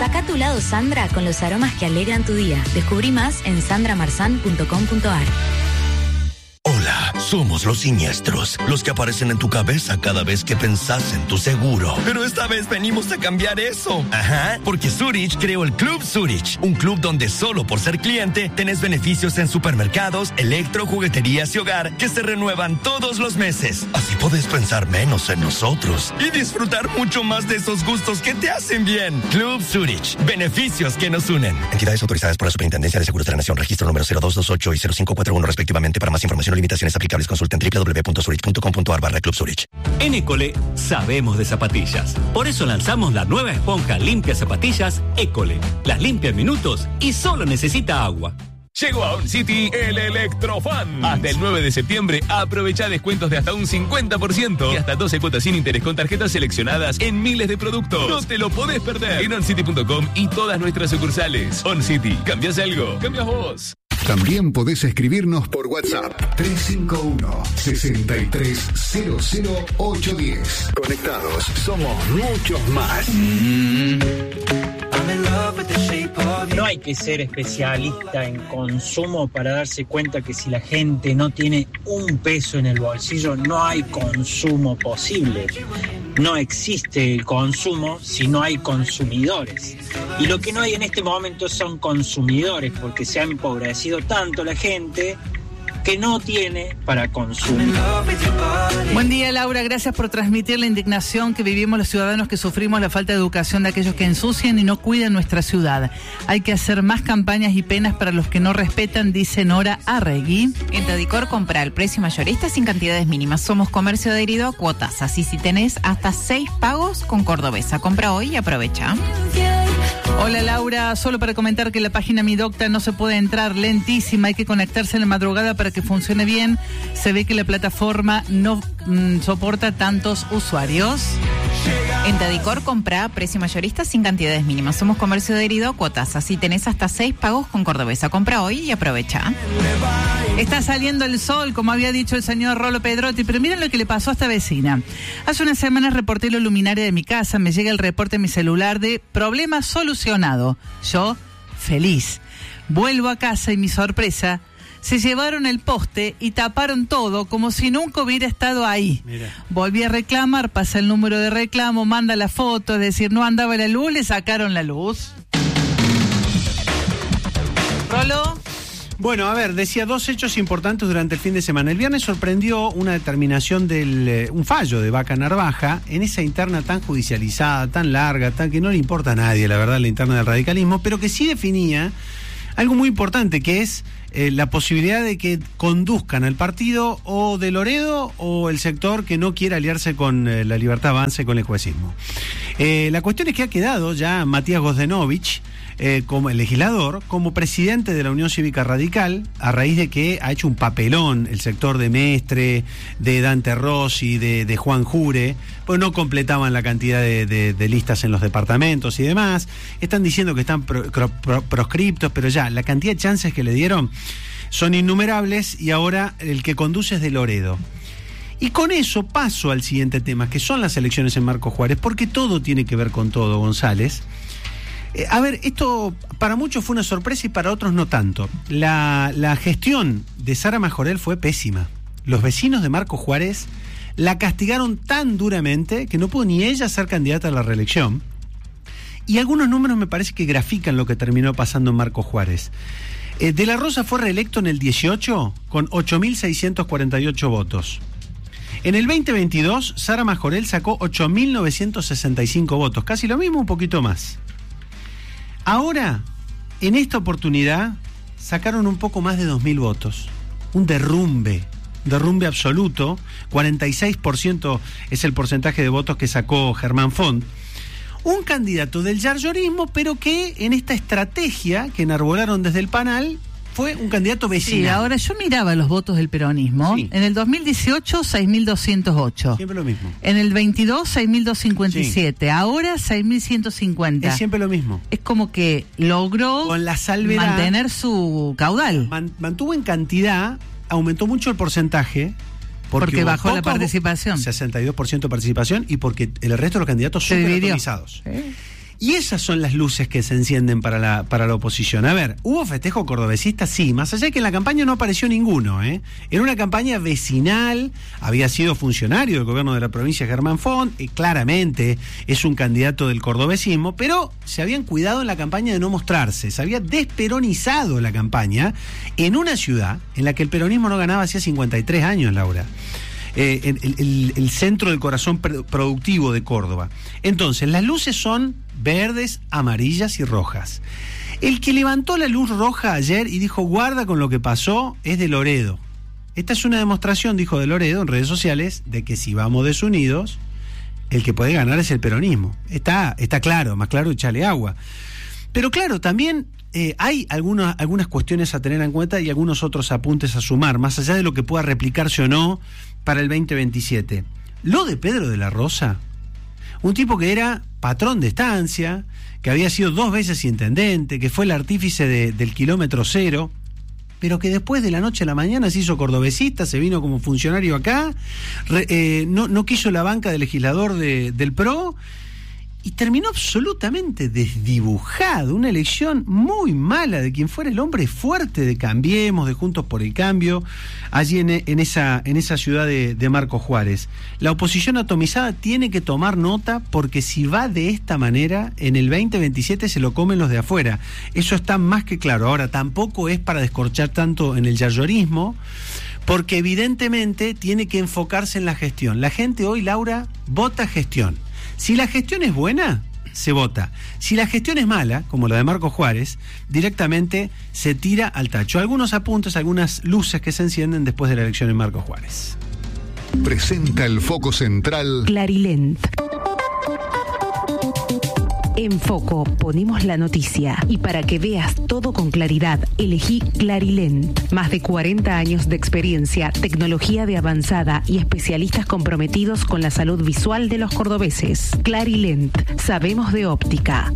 Saca tu lado Sandra con los aromas que alegran tu día. Descubrí más en sandramarzan.com.ar. Hola, somos los siniestros, los que aparecen en tu cabeza cada vez que pensás en tu seguro. Pero esta vez venimos a cambiar eso. Ajá, porque Zurich creó el Club Zurich, un club donde solo por ser cliente tenés beneficios en supermercados, electro, jugueterías y hogar que se renuevan todos los meses. Así podés pensar menos en nosotros y disfrutar mucho más de esos gustos que te hacen bien. Club Zurich, beneficios que nos unen. Entidades autorizadas por la Superintendencia de Seguros de la Nación, registro número 0228 y 0541 respectivamente. Para más información o limitaciones aplicables, consulten www.zurich.com.ar/Club Zurich. En École sabemos de zapatillas. Por eso lanzamos la nueva esponja limpia zapatillas École. Las limpia en minutos y solo necesita agua. Llegó a OnCity el Electrofan. Hasta el 9 de septiembre aprovecha descuentos de hasta un 50% y hasta 12 cuotas sin interés con tarjetas seleccionadas en miles de productos. No te lo podés perder en oncity.com y todas nuestras sucursales. OnCity, ¿cambias algo? ¡Cambias vos! También podés escribirnos por WhatsApp 351-6300-810. Conectados, somos muchos más. No hay que ser especialista en consumo para darse cuenta que si la gente no tiene un peso en el bolsillo, no hay consumo posible. No existe el consumo si no hay consumidores. Y lo que no hay en este momento son consumidores, porque se ha empobrecido tanto la gente que no tiene para consumir. Buen día, Laura. Gracias por transmitir la indignación que vivimos los ciudadanos que sufrimos la falta de educación de aquellos que ensucian y no cuidan nuestra ciudad. Hay que hacer más campañas y penas para los que no respetan, dice Nora Arregui. En Tadicor compra al precio mayorista sin cantidades mínimas. Somos comercio adherido a cuotas. Así si tenés hasta 6 pagos con Cordobesa. Compra hoy y aprovecha. Hola, Laura. Solo para comentar que la página Mi Docta no se puede entrar, lentísima. Hay que conectarse en la madrugada para que funcione bien. Se ve que la plataforma no soporta tantos usuarios. En Tadicor compra a precio mayorista sin cantidades mínimas. Somos comercio adherido a cuotas. Así tenés hasta 6 pagos con Cordobesa. Compra hoy y aprovecha. Está saliendo el sol, como había dicho el señor Rolo Pedrotti, pero miren lo que le pasó a esta vecina. Hace unas semanas reporté la luminaria de mi casa, me llega el reporte en mi celular de problema solucionado. Yo, feliz. Vuelvo a casa y mi sorpresa, se llevaron el poste y taparon todo como si nunca hubiera estado ahí. Mira. Volví a reclamar, pasa el número de reclamo, manda la foto, es decir, no andaba la luz, le sacaron la luz. Rolo. Bueno, a ver, decía 2 hechos importantes durante el fin de semana. El viernes sorprendió una determinación un fallo de Vaca Narvaja en esa interna tan judicializada, tan larga, tan que no le importa a nadie, la verdad, la interna del radicalismo, pero que sí definía algo muy importante, que es la posibilidad de que conduzcan al partido o de Loredo o el sector que no quiera aliarse con la Libertad Avanza y con el juecismo. La cuestión es que ha quedado ya Matías Gosdenovich como el legislador, como presidente de la Unión Cívica Radical, a raíz de que ha hecho un papelón el sector de Mestre, de Dante Rossi, de Juan Jure, pues no completaban la cantidad de listas en los departamentos y demás. Están diciendo que están proscriptos, pero ya la cantidad de chances que le dieron son innumerables y ahora el que conduce es de Loredo. Y con eso paso al siguiente tema, que son las elecciones en Marcos Juárez, porque todo tiene que ver con todo, González. A ver, esto para muchos fue una sorpresa y para otros no tanto. La gestión de Sara Majorel fue pésima. Los vecinos de Marcos Juárez la castigaron tan duramente que no pudo ni ella ser candidata a la reelección. Y algunos números me parece que grafican lo que terminó pasando en Marcos Juárez. De la Rosa fue reelecto en el 18 con 8.648 votos. En el 2022, Sara Majorel sacó 8.965 votos, casi lo mismo, un poquito más. Ahora, en esta oportunidad, sacaron un poco más de 2.000 votos. Un derrumbe absoluto. 46% es el porcentaje de votos que sacó Germán Font. Un candidato del yarllorismo, pero que en esta estrategia que enarbolaron desde el panel fue un candidato vecinal. Sí, ahora yo miraba los votos del peronismo. Sí. En el 2018, 6.208. Siempre lo mismo. En el 22, 6.257. Sí. Ahora, 6.150. Es siempre lo mismo. Es como que logró con la salvedad, mantener su caudal. Mantuvo en cantidad, aumentó mucho el porcentaje. Porque bajó la participación. 62% de participación y porque el resto de los candidatos súper atomizados. Y esas son las luces que se encienden para la oposición. A ver, ¿hubo festejo cordobesista? Sí, más allá de que en la campaña no apareció ninguno, ¿eh? Era una campaña vecinal, había sido funcionario del gobierno de la provincia Germán Font, claramente es un candidato del cordobesismo, pero se habían cuidado en la campaña de no mostrarse, se había desperonizado la campaña en una ciudad en la que el peronismo no ganaba hacía 53 años, Laura. El centro del corazón productivo de Córdoba. Entonces, las luces son verdes, amarillas y rojas. El que levantó la luz roja ayer y dijo guarda con lo que pasó es de Loredo. Esta es una demostración, dijo de Loredo en redes sociales, de que si vamos desunidos, el que puede ganar es el peronismo. Está claro, más claro echarle agua. Pero claro, también hay algunas cuestiones a tener en cuenta y algunos otros apuntes a sumar, más allá de lo que pueda replicarse o no para el 2027. Lo de Pedro de la Rosa, un tipo que era patrón de estancia, que había sido 2 veces intendente, que fue el artífice del kilómetro cero, pero que después de la noche a la mañana se hizo cordobesista, se vino como funcionario acá, no quiso la banca de legislador del PRO, y terminó absolutamente desdibujado, una elección muy mala de quien fuera el hombre fuerte de Cambiemos, de Juntos por el Cambio, allí en esa ciudad de Marcos Juárez. La oposición atomizada tiene que tomar nota, porque si va de esta manera, en el 2027 se lo comen los de afuera. Eso está más que claro. Ahora, tampoco es para descorchar tanto en el yayorismo, porque evidentemente tiene que enfocarse en la gestión. La gente hoy, Laura, vota gestión. Si la gestión es buena, se vota. Si la gestión es mala, como la de Marcos Juárez, directamente se tira al tacho. Algunos apuntes, algunas luces que se encienden después de la elección en Marcos Juárez. Presenta el foco central Clarilent. En Foco ponemos la noticia, y para que veas todo con claridad, elegí Clarilent. Más de 40 años de experiencia, tecnología de avanzada y especialistas comprometidos con la salud visual de los cordobeses. Clarilent, sabemos de óptica.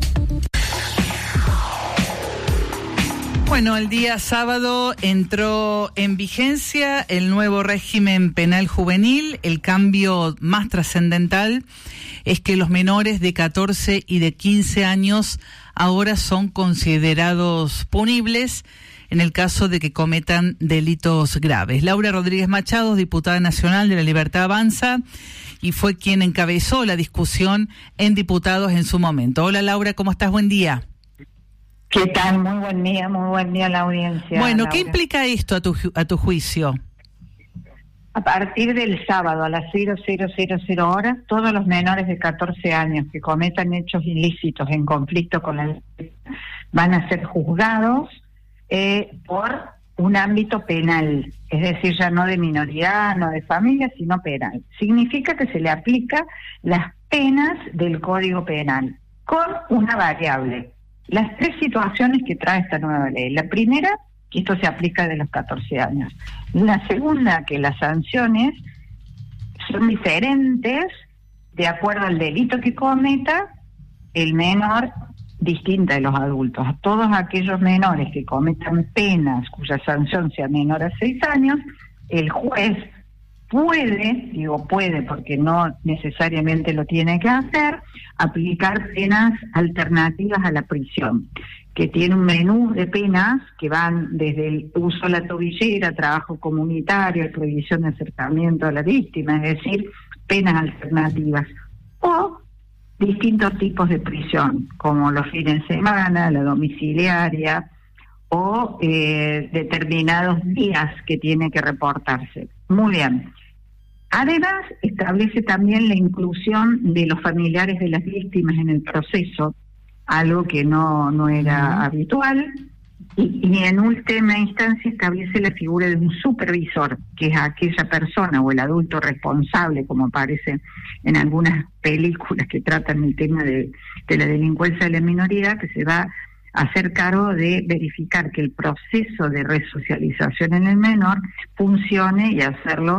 Bueno, el día sábado entró en vigencia el nuevo régimen penal juvenil. El cambio más trascendental es que los menores de 14 y de 15 años ahora son considerados punibles en el caso de que cometan delitos graves. Laura Rodríguez Machado, diputada nacional de La Libertad Avanza, y fue quien encabezó la discusión en diputados en su momento. Hola Laura, ¿cómo estás? Buen día. ¿Qué tal? Muy buen día a la audiencia. Bueno, Laura. ¿Qué implica esto a tu juicio? A partir del sábado a las 0000 horas, todos los menores de 14 años que cometan hechos ilícitos en conflicto con la ley van a ser juzgados por un ámbito penal, es decir, ya no de minoridad, no de familia, sino penal. Significa que se le aplica las penas del Código Penal, con una variable. Las 3 situaciones que trae esta nueva ley. La primera, que esto se aplica de los 14 años. La segunda, que las sanciones son diferentes de acuerdo al delito que cometa el menor, distinta de los adultos. A todos aquellos menores que cometan penas cuya sanción sea menor a 6 años, el juez puede porque no necesariamente lo tiene que hacer, aplicar penas alternativas a la prisión, que tiene un menú de penas que van desde el uso de la tobillera, trabajo comunitario, prohibición de acercamiento a la víctima, es decir, penas alternativas, o distintos tipos de prisión, como los fines de semana, la domiciliaria, o determinados días que tiene que reportarse. Muy bien. Además, establece también la inclusión de los familiares de las víctimas en el proceso, algo que no era habitual, y en última instancia establece la figura de un supervisor, que es aquella persona o el adulto responsable, como aparece en algunas películas que tratan el tema de la delincuencia de la minoría, que se va a hacer cargo de verificar que el proceso de resocialización en el menor funcione y hacerlo,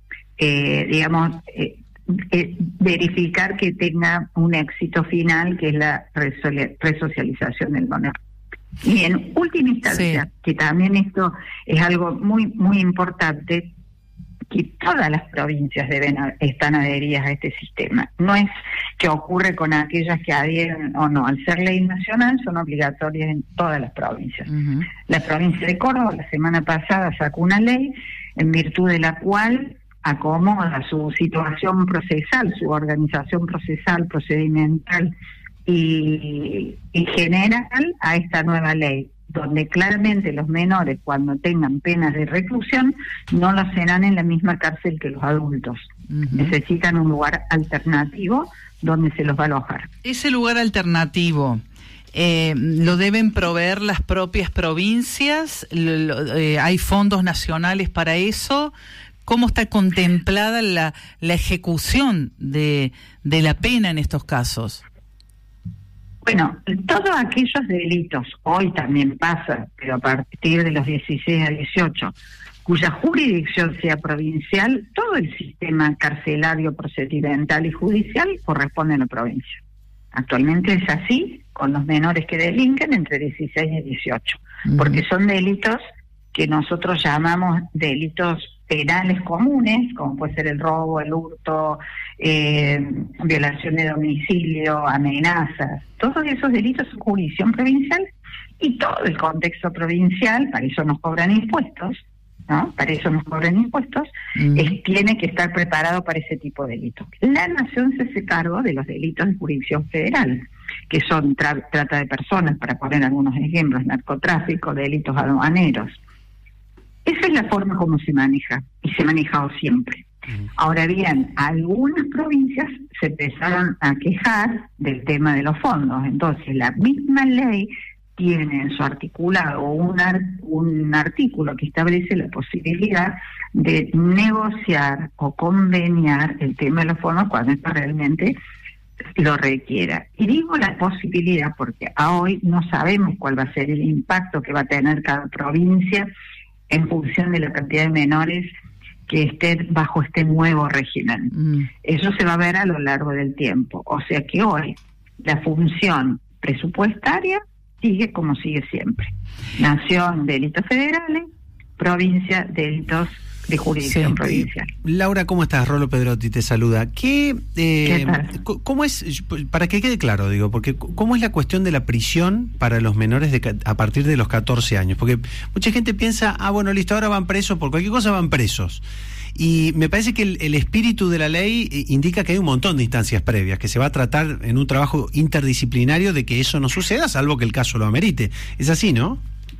verificar que tenga un éxito final, que es la resocialización del menor. Y en última instancia, que también esto es algo muy muy importante, que todas las provincias están adheridas a este sistema. No es que ocurre con aquellas que adhieren o no. Al ser ley nacional son obligatorias en todas las provincias. La provincia de Córdoba la semana pasada sacó una ley en virtud de la cual acomoda su situación procesal, su organización procesal, procedimental y general a esta nueva ley, donde claramente los menores, cuando tengan penas de reclusión, no lo serán en la misma cárcel que los adultos. Necesitan un lugar alternativo donde se los va a alojar. Ese lugar alternativo, ¿lo deben proveer las propias provincias? ¿Hay fondos nacionales para eso? ¿Cómo está contemplada la ejecución de la pena en estos casos? Bueno, todos aquellos delitos, hoy también pasa, pero a partir de los 16 a 18, cuya jurisdicción sea provincial, todo el sistema carcelario, procedimental y judicial corresponde a la provincia. Actualmente es así con los menores que delinquen entre 16 y 18, porque son delitos que nosotros llamamos delitos penales comunes, como puede ser el robo, el hurto, violación de domicilio, amenazas. Todos esos delitos son jurisdicción provincial y todo el contexto provincial, para eso nos cobran impuestos, ¿no? Para eso nos cobran impuestos, tiene que estar preparado para ese tipo de delitos. La Nación se hace cargo de los delitos de jurisdicción federal, que son trata de personas, para poner algunos ejemplos, narcotráfico, delitos aduaneros. Esa es la forma como se maneja, y se ha manejado siempre. Ahora bien, algunas provincias se empezaron a quejar del tema de los fondos. Entonces, la misma ley tiene en su articulado un artículo que establece la posibilidad de negociar o conveniar el tema de los fondos cuando esto realmente lo requiera. Y digo la posibilidad porque a hoy no sabemos cuál va a ser el impacto que va a tener cada provincia en función de la cantidad de menores que estén bajo este nuevo régimen. Eso se va a ver a lo largo del tiempo. O sea que hoy la función presupuestaria sigue como sigue siempre. Nación, delitos federales; provincia, delitos de jurisdicción provincial. Laura, ¿cómo estás? Rolo Pedrotti te saluda. ¿Qué tal? ¿Cómo es, para que quede claro, digo, porque cómo es la cuestión de la prisión para los menores a partir de los 14 años? Porque mucha gente piensa, bueno, listo, ahora van presos, por cualquier cosa van presos. Y me parece que el espíritu de la ley indica que hay un montón de instancias previas, que se va a tratar en un trabajo interdisciplinario de que eso no suceda, salvo que el caso lo amerite. ¿Es así, no?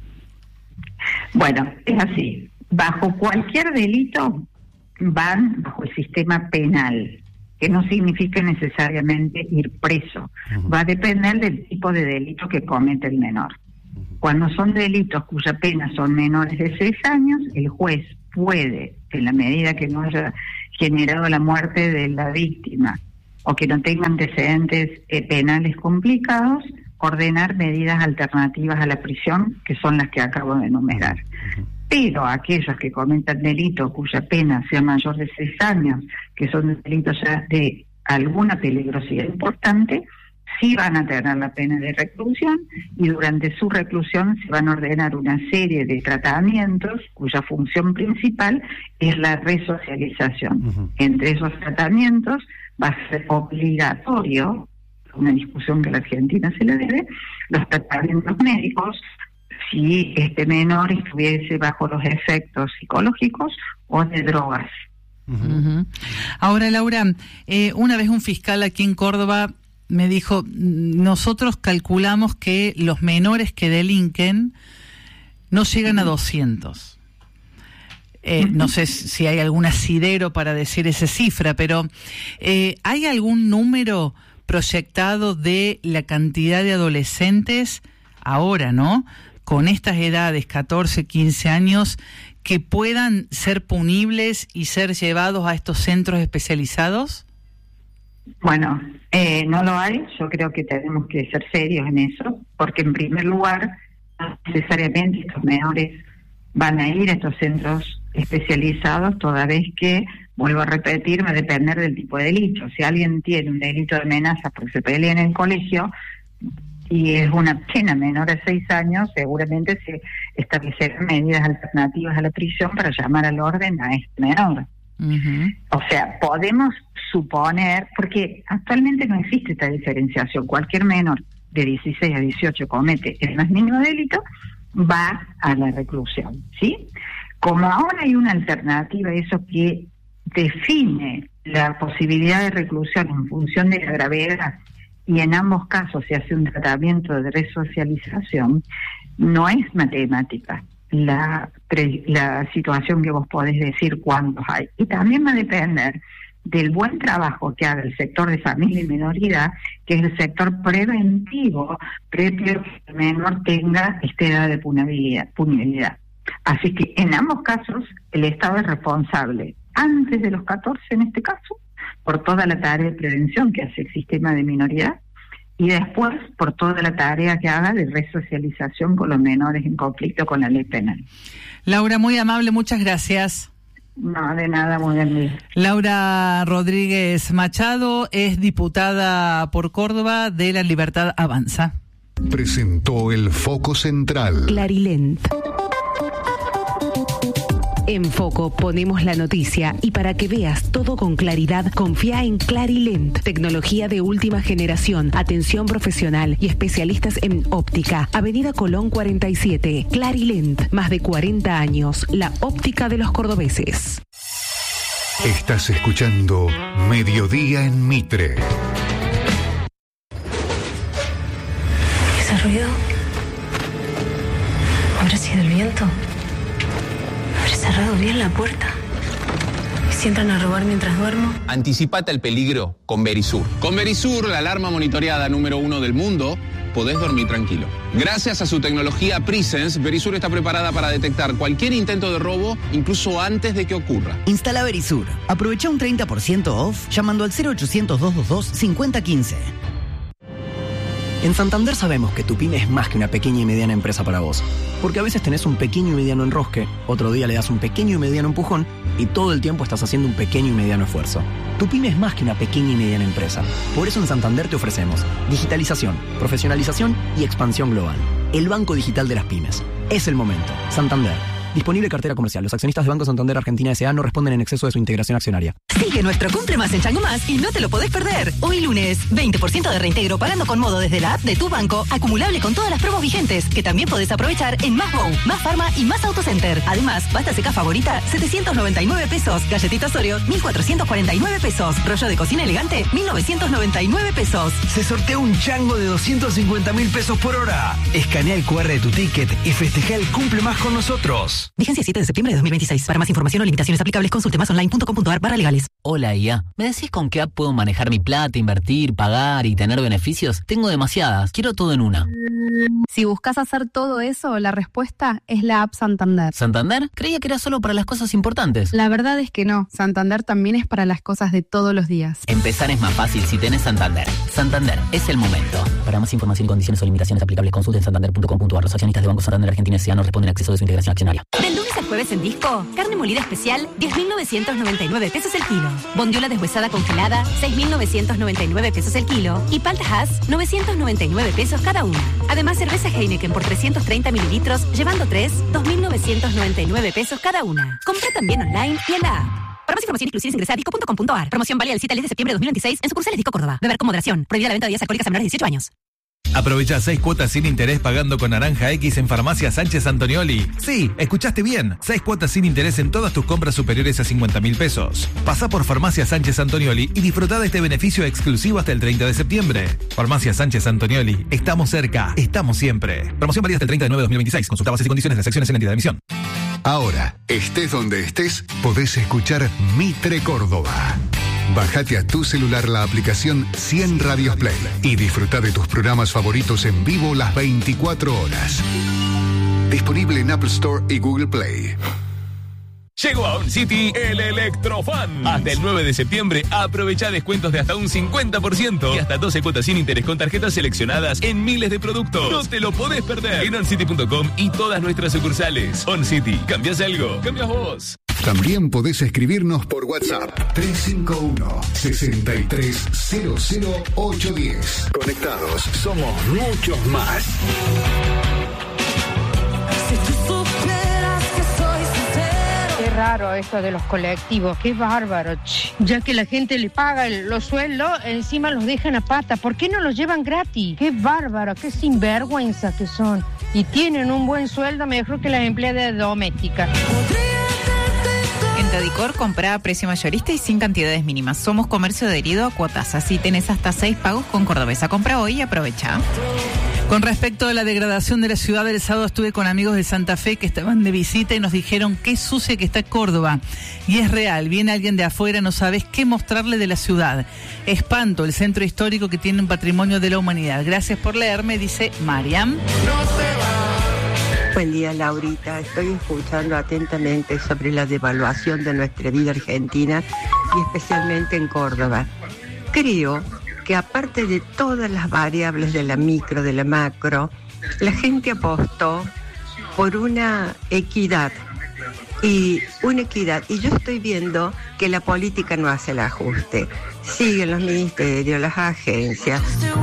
Bueno, es así. Bajo cualquier delito van bajo el sistema penal, que no significa necesariamente ir preso. Va a depender del tipo de delito que comete el menor. Cuando son delitos cuya pena son menores de 6 años, el juez puede, en la medida que no haya generado la muerte de la víctima o que no tenga antecedentes penales complicados, ordenar medidas alternativas a la prisión, que son las que acabo de enumerar. Pero aquellos que cometan delitos cuya pena sea mayor de 6 años, que son delitos ya de alguna peligrosidad importante, sí van a tener la pena de reclusión, y durante su reclusión se van a ordenar una serie de tratamientos cuya función principal es la resocialización. Entre esos tratamientos va a ser obligatorio, una discusión que a la Argentina se le debe, los tratamientos médicos, si este menor estuviese bajo los efectos psicológicos o de drogas. Ahora, Laura, una vez un fiscal aquí en Córdoba me dijo, nosotros calculamos que los menores que delinquen no llegan a 200. No sé si hay algún asidero para decir esa cifra, pero ¿hay algún número proyectado de la cantidad de adolescentes ahora, ¿no?, con estas edades, 14, 15 años, que puedan ser punibles y ser llevados a estos centros especializados? Bueno, no lo hay. Yo creo que tenemos que ser serios en eso, porque en primer lugar, no necesariamente estos menores van a ir a estos centros especializados, toda vez que, vuelvo a repetir, va a depender del tipo de delito. Si alguien tiene un delito de amenaza porque se pelea en el colegio y es una pena menor a 6 años, seguramente se establecerán medidas alternativas a la prisión para llamar al orden a este menor. O sea, podemos suponer, porque actualmente no existe esta diferenciación, cualquier menor de 16 a 18 comete el más mínimo delito, va a la reclusión, ¿sí? Como ahora hay una alternativa a eso que define la posibilidad de reclusión en función de la gravedad, y en ambos casos se hace un tratamiento de resocialización, no es matemática la situación que vos podés decir cuántos hay. Y también va a depender del buen trabajo que haga el sector de familia y minoridad, que es el sector preventivo, previo a que el menor tenga esta edad de punibilidad. Así que en ambos casos el Estado es responsable, antes de los 14 en este caso, por toda la tarea de prevención que hace el sistema de minoridad, y después por toda la tarea que haga de resocialización con los menores en conflicto con la ley penal. Laura, muy amable, muchas gracias. No, de nada, muy bien. Laura Rodríguez Machado es diputada por Córdoba de La Libertad Avanza. Presentó el Foco Central. Clarilent. En Foco ponemos la noticia y para que veas todo con claridad, confía en Clarilent. Tecnología de última generación, atención profesional y especialistas en óptica. Avenida Colón 47. Clarilent, más de 40 años, la óptica de los cordobeses. Estás escuchando Mediodía en Mitre. ¿Ese ruido? ¿Habrá sido el viento? ¿Habré cerrado bien la puerta? ¿Y si entran a robar mientras duermo? Anticipate al peligro con Verisur. Con Verisur, la alarma monitoreada número 1 del mundo, podés dormir tranquilo. Gracias a su tecnología Presence, Verisur está preparada para detectar cualquier intento de robo, incluso antes de que ocurra. Instala Verisur. Aprovecha un 30% off llamando al 0800-222-5015. En Santander sabemos que tu pyme es más que una pequeña y mediana empresa para vos. Porque a veces tenés un pequeño y mediano enrosque, otro día le das un pequeño y mediano empujón y todo el tiempo estás haciendo un pequeño y mediano esfuerzo. Tu pyme es más que una pequeña y mediana empresa. Por eso en Santander te ofrecemos digitalización, profesionalización y expansión global. El banco digital de las pymes. Es el momento. Santander. Disponible cartera comercial. Los accionistas de Banco Santander Argentina S.A. no responden en exceso de su integración accionaria. Sigue nuestro Cumple Más en Chango Más y no te lo podés perder. Hoy lunes, 20% de reintegro pagando con modo desde la app de tu banco, acumulable con todas las promos vigentes, que también podés aprovechar en Más Go, Más Pharma y Más Autocenter. Además, pasta seca favorita, 799 pesos. Galletitas Oreo, 1.449 pesos. Rollo de cocina elegante, 1.999 pesos. Se sortea un chango de 250.000 pesos por hora. Escanea el QR de tu ticket y festeja el Cumple Más con nosotros. Vigencia 7 de septiembre de 2026. Para más información o limitaciones aplicables, consulte masonline.com.ar/legales. Hola, IA. ¿Me decís con qué app puedo manejar mi plata, invertir, pagar y tener beneficios? Tengo demasiadas. Quiero todo en una. Si buscas hacer todo eso, la respuesta es la app Santander. ¿Santander? Creía que era solo para las cosas importantes. La verdad es que no. Santander también es para las cosas de todos los días. Empezar es más fácil si tenés Santander. Santander, es el momento. Para más información, condiciones o limitaciones aplicables, consulte en santander.com.ar. Los accionistas de Banco Santander Argentina S.A. no responden a exceso de su integración accionaria. Del lunes al jueves en Disco, carne molida especial, 10.999 pesos el kilo. Bondiola deshuesada congelada, 6.999 pesos el kilo. Y palta Hass, 999 pesos cada una. Además, cerveza Heineken por 330 mililitros, llevando 3, 2.999 pesos cada una. Compra también online y en la app. Para más información inclusive ingresa a disco.com.ar. Promoción válida del 7 al 10 de septiembre de 2026 en sucursales Disco Córdoba. Beber con moderación. Prohibida la venta de bebidas alcohólicas a menores de 18 años. Aprovecha 6 cuotas sin interés pagando con Naranja X en Farmacia Sánchez Antonioli. Sí, escuchaste bien. 6 cuotas sin interés en todas tus compras superiores a 50.000 pesos. Pasá por Farmacia Sánchez Antonioli y disfrutá de este beneficio exclusivo hasta el 30 de septiembre. Farmacia Sánchez Antonioli. Estamos cerca. Estamos siempre. Promoción válida hasta el 30 de 9 de 2026. Consulta bases y condiciones de secciones en la entidad de emisión. Ahora, estés donde estés, podés escuchar Mitre Córdoba. Bájate a tu celular la aplicación 100 Radios Play y disfruta de tus programas favoritos en vivo las 24 horas. Disponible en Apple Store y Google Play. Llegó a On City el Electrofan. Hasta el 9 de septiembre aprovecha descuentos de hasta un 50% y hasta 12 cuotas sin interés con tarjetas seleccionadas en miles de productos. No te lo podés perder en oncity.com y todas nuestras sucursales. On City, ¿cambias algo? ¿Cambias vos? También podés escribirnos por WhatsApp 351-6300-810. Conectados, somos muchos más. Si tú supieras que soy sincero, raro esto de los colectivos, qué bárbaro, ya que la gente le paga los sueldos, encima los dejan a pata. ¿Por qué no los llevan gratis? Qué bárbaro, qué sinvergüenza que son. Y tienen un buen sueldo mejor que las empleadas domésticas. En Tadicor, comprá a precio mayorista y sin cantidades mínimas. Somos comercio adherido a cuotas, así tenés hasta 6 pagos con Cordobesa. Compra hoy y aprovecha. Con respecto a la degradación de la ciudad, el sábado estuve con amigos de Santa Fe que estaban de visita y nos dijeron qué sucia que está Córdoba. Y es real, viene alguien de afuera, no sabes qué mostrarle de la ciudad. Espanto, el centro histórico que tiene un patrimonio de la humanidad. Gracias por leerme, dice Mariam. Buen día, Laurita. Estoy escuchando atentamente sobre la devaluación de nuestra vida argentina y especialmente en Córdoba. Creo que aparte de todas las variables de la micro, de la macro, la gente apostó por una equidad. Y yo estoy viendo que la política no hace el ajuste. Siguen los ministerios, las agencias.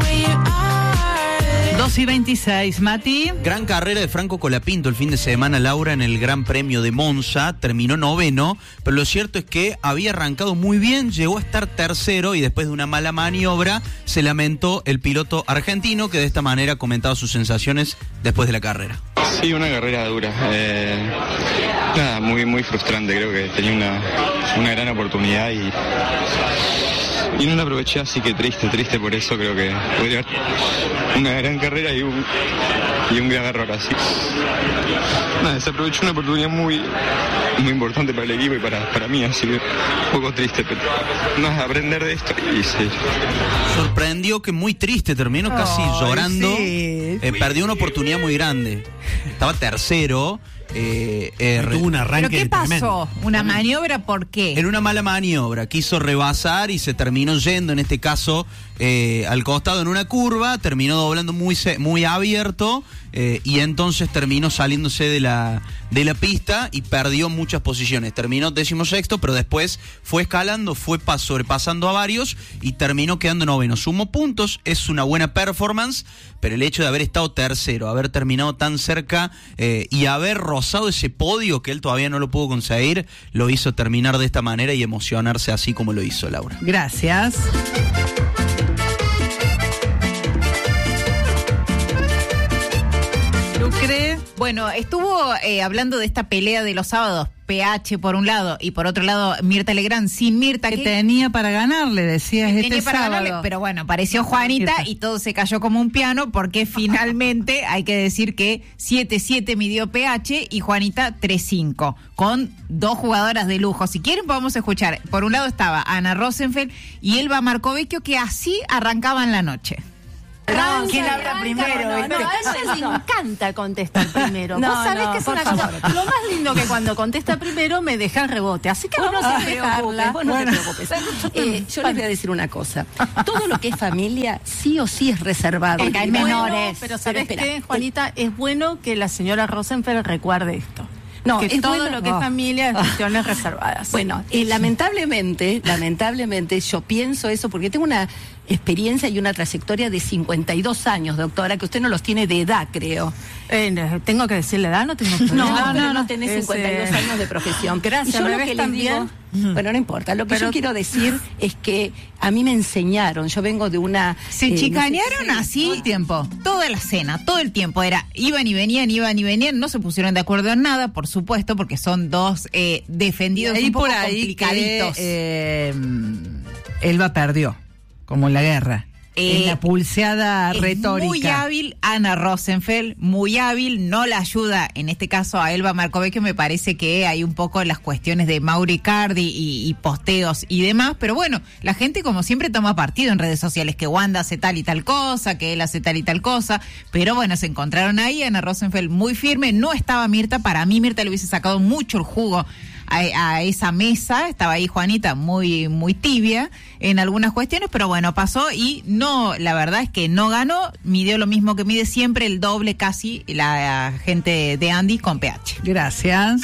2:26, Mati. Gran carrera de Franco Colapinto el fin de semana, Laura, en el Gran Premio de Monza. Terminó 9º, pero lo cierto es que había arrancado muy bien, llegó a estar 3º y después de una mala maniobra se lamentó el piloto argentino, que de esta manera comentaba sus sensaciones después de la carrera. Sí, una carrera dura. Nada, muy frustrante. Creo que tenía una gran oportunidad y no la aproveché, así que triste por eso. Creo que podría haber una gran carrera y un gran error así. Nada, se aprovechó una oportunidad muy importante para el equipo y para mí, así que un poco triste, pero no es aprender de esto y sí. Sorprendió que muy triste, terminó casi llorando. Sí. Perdió una oportunidad muy grande. Estaba 3º. Tuvo un arranque. ¿Pero qué pasó? Tremendo. ¿Una maniobra por qué? En una mala maniobra, quiso rebasar y se terminó yendo, en este caso, al costado en una curva, terminó doblando muy abierto y entonces terminó saliéndose de la pista y perdió muchas posiciones. Terminó 16º, pero después fue escalando, fue sobrepasando a varios y terminó quedando 9º. Sumó puntos, es una buena performance, pero el hecho de haber estado 3º, haber terminado tan cerca y haber rozado ese podio que él todavía no lo pudo conseguir, lo hizo terminar de esta manera y emocionarse así como lo hizo, Laura. Gracias. ¿Lucre? Bueno, estuvo hablando de esta pelea de los sábados, PH por un lado y por otro lado Mirta Legrand sin Mirta. Que tenía para ganarle, decías, tenía para sábado. ganarle, pero bueno, apareció Juanita y todo se cayó como un piano porque finalmente hay que decir que 7-7 midió PH y Juanita 3-5 con 2 jugadoras de lujo. Si quieren podemos escuchar. Por un lado estaba Ana Rosenfeld y Elba Marcovecchio, que así arrancaban la noche. ¿Quién habla primero? A ella le encanta contestar primero. Vos sabés que es una cosa. Lo más lindo que cuando contesta primero me deja el rebote. Así que vamos a dejarla. Vos no te preocupes. Yo les voy a decir una cosa. Todo lo que es familia, sí o sí es reservado. Porque hay menores. Pero ¿sabés qué, Juanita? Es bueno que la señora Rosenfeld recuerde esto. No, que todo lo que es familia es cuestiones reservadas. Bueno, lamentablemente yo pienso eso porque tengo una experiencia y una trayectoria de 52 años, doctora, que usted no los tiene de edad, creo. ¿Tengo que decirle edad? No tengo que no tenés 52 años de profesión. Gracias, y yo ¿me lo ves que también? les digo, bueno, no importa. Lo que yo quiero decir es que a mí me enseñaron, yo vengo de una... Se chicanearon así tiempo, toda la cena, todo el tiempo era, iban y venían, no se pusieron de acuerdo en nada, por supuesto, porque son dos defendidos un poco complicaditos. Elba perdió, como en la guerra. En la pulseada retórica. Muy hábil Ana Rosenfeld, muy hábil, no la ayuda, en este caso a Elba Marcovecchio. Me parece que hay un poco las cuestiones de Mauri Cardi y posteos y demás, pero bueno, la gente como siempre toma partido en redes sociales, que Wanda hace tal y tal cosa, que él hace tal y tal cosa, pero bueno, se encontraron ahí, Ana Rosenfeld muy firme, no estaba Mirta, para mí Mirta le hubiese sacado mucho el jugo a esa mesa, estaba ahí Juanita muy tibia en algunas cuestiones, pero bueno, pasó y no, la verdad es que no ganó, midió lo mismo que mide siempre, el doble casi la gente de Andy con PH. Gracias.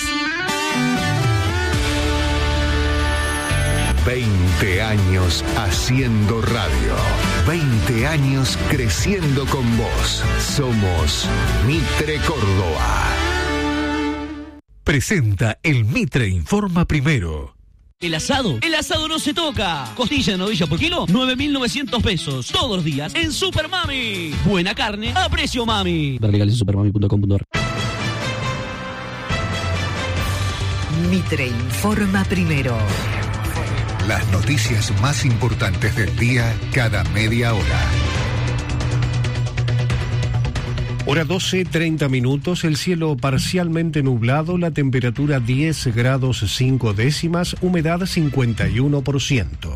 20 años haciendo radio. 20 años creciendo con vos. Somos Mitre Córdoba. presenta el Mitre Informa Primero. El asado no se toca. Costilla de novilla por kilo, 9.900 pesos. Todos los días en Super Mami. Buena carne a precio mami. Ver legales en supermami.com.ar. Mitre Informa Primero. Las noticias más importantes del día cada media hora. Hora 12:30 minutos, el cielo parcialmente nublado, la temperatura 10 grados 5 décimas, humedad 51%.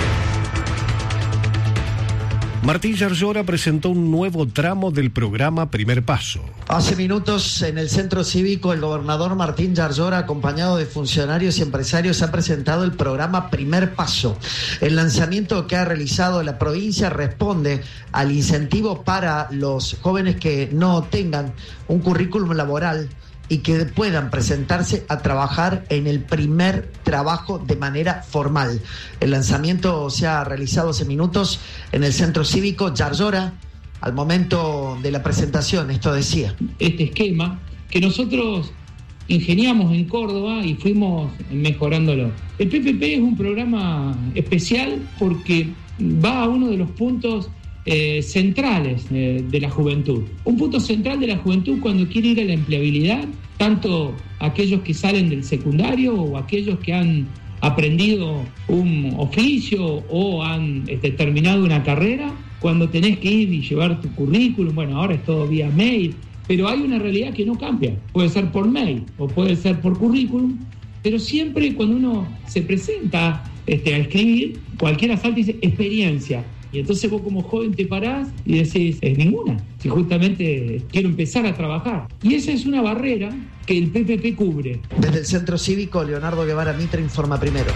Martín Yarlora presentó un nuevo tramo del programa Primer Paso. Hace minutos en el Centro Cívico el gobernador Martín Yarlora, acompañado de funcionarios y empresarios, ha presentado el programa Primer Paso. El lanzamiento que ha realizado la provincia responde al incentivo para los jóvenes que no tengan un currículum laboral y que puedan presentarse a trabajar en el primer trabajo de manera formal. El lanzamiento se ha realizado hace minutos en el Centro Cívico. Yarlora, al momento de la presentación, esto decía. Este esquema que nosotros ingeniamos en Córdoba y fuimos mejorándolo. El PPP es un programa especial porque va a uno de los puntos centrales de la juventud. Un punto central de la juventud cuando quiere ir a la empleabilidad, tanto aquellos que salen del secundario o aquellos que han aprendido un oficio o han terminado una carrera, cuando tenés que ir y llevar tu currículum, bueno, ahora es todo vía mail, pero hay una realidad que no cambia. Puede ser por mail o puede ser por currículum, pero siempre cuando uno se presenta a escribir, cualquiera salta y dice experiencia. Y entonces vos como joven te parás y decís, es ninguna, si justamente quiero empezar a trabajar. Y esa es una barrera que el PPP cubre. Desde el Centro Cívico, Leonardo Guevara Mitre Informa Primero.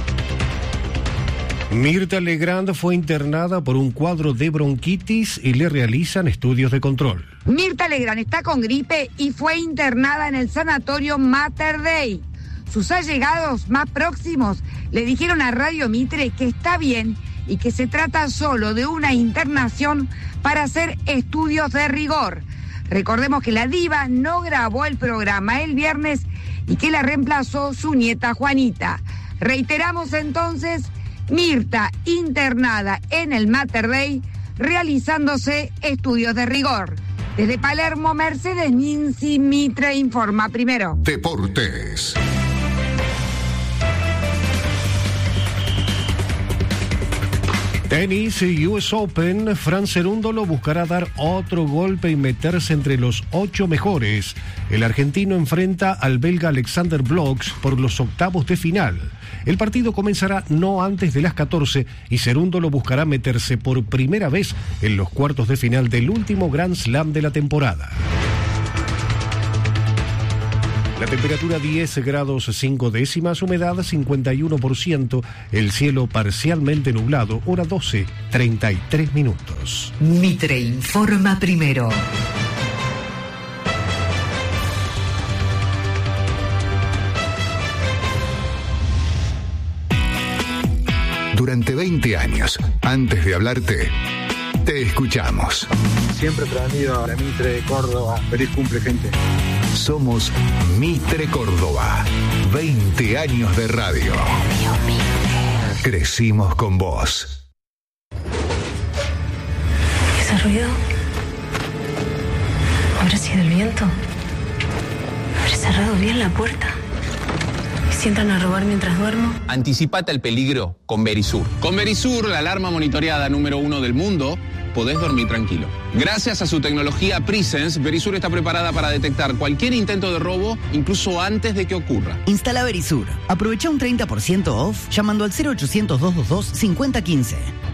Mirta Legrand fue internada por un cuadro de bronquitis y le realizan estudios de control. Mirta Legrand está con gripe y fue internada en el sanatorio Mater Dei. Sus allegados más próximos le dijeron a Radio Mitre que está bien y que se trata solo de una internación para hacer estudios de rigor. Recordemos que la diva no grabó el programa el viernes y que la reemplazó su nieta Juanita. Reiteramos entonces, Mirta internada en el Mater Dei realizándose estudios de rigor. Desde Palermo, Mercedes Ninzi, Mitre Informa Primero. Deportes. Tenis y US Open, Fran Cerúndolo buscará dar otro golpe y meterse entre los 8 mejores. El argentino enfrenta al belga Alexander Bloch por los octavos de final. El partido comenzará no antes de las 14 y Cerúndolo buscará meterse por primera vez en los cuartos de final del último Grand Slam de la temporada. La temperatura 10 grados 5 décimas, humedad 51%, el cielo parcialmente nublado, hora 12:33 minutos. Mitre Informa Primero. Durante 20 años, antes de hablarte, te escuchamos. Siempre prendido a la Mitre de Córdoba. Feliz cumple, gente. Somos Mitre Córdoba. 20 años de radio. Crecimos con vos. ¿Ese ruido? ¿Habrá sido el viento? ¿Habré cerrado bien la puerta? ¿Y si entran a robar mientras duermo? Anticipate al peligro con Verisur. Con Verisur, la alarma monitoreada número 1 del mundo, podés dormir tranquilo. Gracias a su tecnología Presence, Verisur está preparada para detectar cualquier intento de robo, incluso antes de que ocurra. Instala Verisur. Aprovecha un 30% off llamando al 0800 222 5015.